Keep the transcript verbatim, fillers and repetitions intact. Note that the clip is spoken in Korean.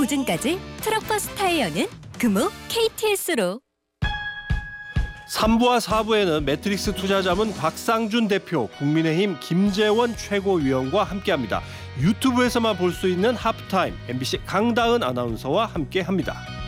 시즌까지 트럭버스 타이어는 금호 케이티에스로. 삼 부와 사 부에는 매트릭스 투자자문 곽상준 대표, 국민의힘 김재원 최고위원과 함께합니다. 유튜브에서만 볼 수 있는 하프타임, 엠비씨 강다은 아나운서와 함께합니다.